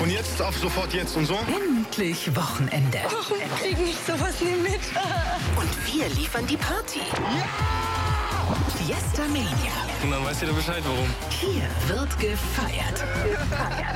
Und jetzt auf sofort jetzt und so? Endlich Wochenende. Warum krieg ich sowas nie mit? Und wir liefern die Party. Fiesta Mania. Und dann weiß jeder Bescheid, warum. Hier wird gefeiert.